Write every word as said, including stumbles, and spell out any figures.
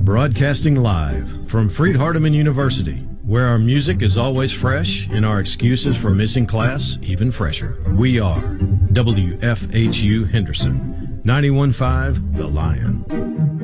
Broadcasting live from Freed Hardeman University, where our music is always fresh and our excuses for missing class even fresher. We are W F H U Henderson, ninety-one point five The Lion.